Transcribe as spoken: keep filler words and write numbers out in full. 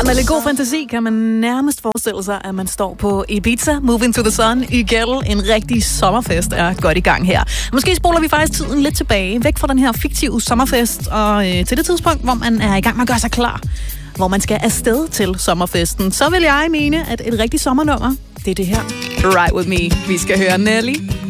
med lidt god fantasi kan man nærmest forestille sig, at man står på Ibiza, Moving to the Sun i Gældel. En rigtig sommerfest er godt i gang her. Måske spoler vi faktisk tiden lidt tilbage, væk fra den her fiktive sommerfest, og øh, til det tidspunkt, hvor man er i gang med at gøre sig klar, hvor man skal afsted til sommerfesten. Så vil jeg mene, at et rigtigt sommernummer, det er det her. Ride With Me. Vi skal høre Nelly